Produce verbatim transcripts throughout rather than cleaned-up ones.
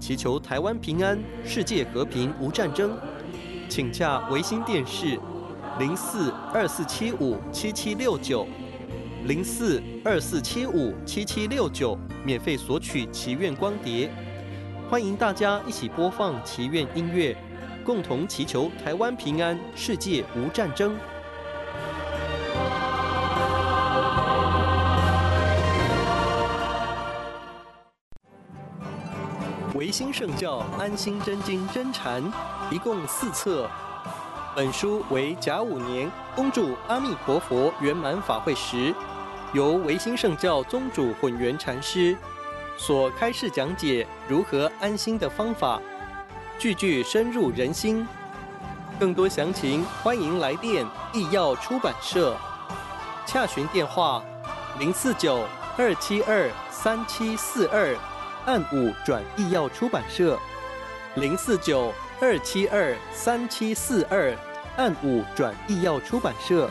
祈求台湾平安、世界和平无战争，请洽维新电视零四二四七五七七六九零四二四七五七七六九，免费索取祈愿光碟。欢迎大家一起播放祈愿音乐，共同祈求台湾平安、世界无战争。维新圣教安心真经真禅，一共四册。本书为甲午年恭祝阿弥陀佛圆满法会时，由维新圣教宗主混元禅师所开示讲解如何安心的方法，句句深入人心。更多详情，欢迎来电义耀出版社，洽询电话零四九二七二三七四二。按五转义耀出版社，零四九二七二三七四二，按五转义耀出版社。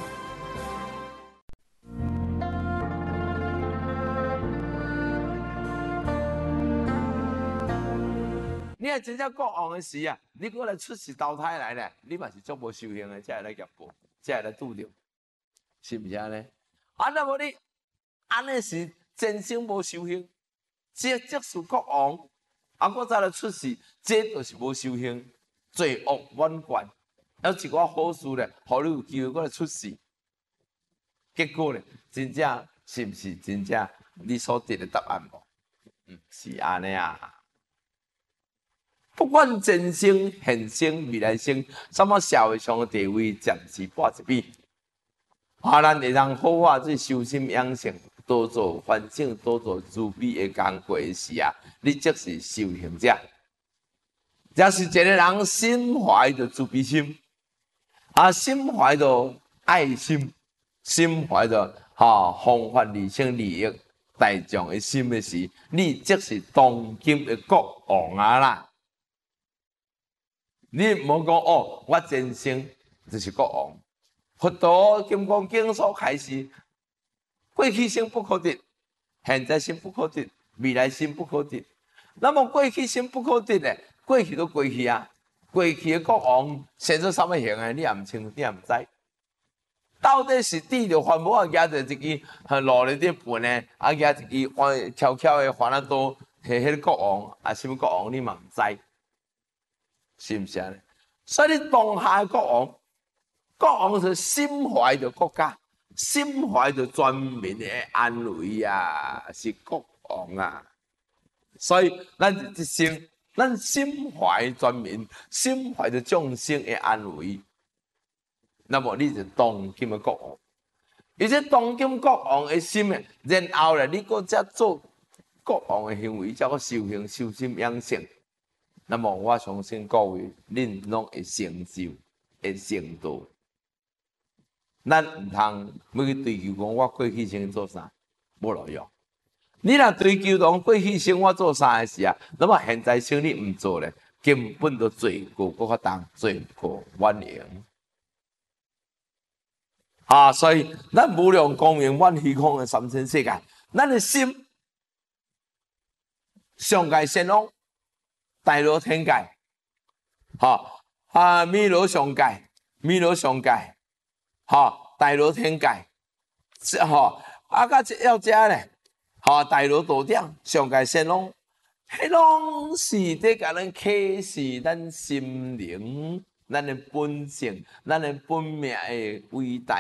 你系真正国王的时啊，你过来出世投胎来咧，你嘛是足无修行的，才会来业报，才会来拄着，是不是安尼？啊，那么你安尼是真心无修行。这即是国王，啊，我再来出世，这就是无修行，罪恶满贯。有一寡好事咧，互你有机会过来出世，结果咧，真正是不是真正你所得的答案无？嗯，是安尼啊。不管前生、现生、未来生，什么社会上的地位暂时挂一边，啊，咱会当好啊，这修心养性。多做反省，多做慈悲的工作时啊，你即是修行者。若是一个人心怀着慈悲心，啊，心怀着爱心，心怀着哈弘法利生利益大众的心的时，你即是当今的国王啊啦！你唔好讲哦，我前生就是国王。佛陀金刚经所开始。过去心不可得，现在心不可得，未来心不可得。那么过去心不可得咧，过去都过去啊。过去的国王生做什么形啊？你也唔清，你也唔知。到底是抵着环保啊，举着一支落嚟啲盆咧，啊，举一支弯悄悄的翻得多，系迄个国王啊，什么国王你嘛唔知，是唔是啊？所以你当下的国王，国王是心怀着国家。心怀着全民的安危啊，是国王啊，所以咱一生，咱心怀全民，心怀着众生的安危，那么你就当今的国王。而且当今国王的心呢，然后咧，你搁再做国王的行为，才搁修行、修心养性。那么我相信各位，恁拢会成就，会成道。咱唔通要去追求讲我过去生做啥，无路用。你若追求讲过去生我做啥的时啊，那么现在生你唔做咧，根本都罪过搁较重，罪过满盈。啊，所以咱无量光明万虚空的三千世界，咱的心上界仙翁，大罗天界，哈啊弥罗上界，弥罗上界。哈，大罗天界，哈啊，甲要遮咧，哈大罗道场上界仙翁，迄拢是伫甲咱启示咱心灵、咱的本性、咱的本命的伟大。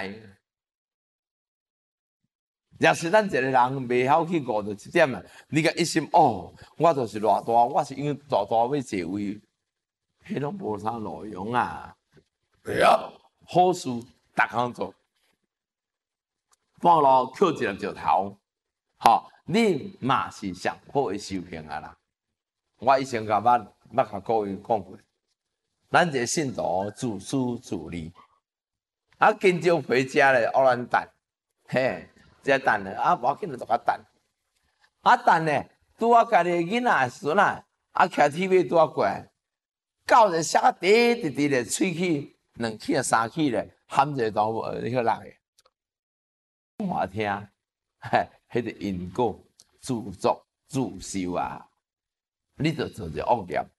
若是咱一个人袂晓去悟到这点啊，你甲一心哦，我就是偌大，我是因为大大要坐位，迄拢无啥路用啊。对啊，好事。逐项做，半路扣一个石头，吼，你嘛是上好的修行啊啦！我以前甲捌捌甲各位讲过，咱一个信徒自私自利，啊，经常回家咧恶咱等，嘿，这等咧，啊，无要紧就甲等，啊等咧，拄啊家己囡仔孙啊，啊骑铁马拄啊过来，到日写啊滴滴滴咧，喙齿两齿啊三齿咧。含一个都无，你个人个，我听，嘿，迄个因果自作自受啊！ 你就做一个恶业，